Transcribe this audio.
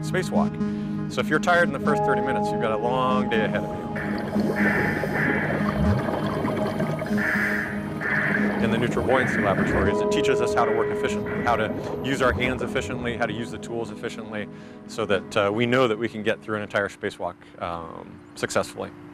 spacewalk. So if you're tired in the first 30 minutes, you've got a long day ahead of you. In the neutral buoyancy laboratories, it teaches us how to work efficiently, how to use our hands efficiently, how to use the tools efficiently, so that we know that we can get through an entire spacewalk successfully.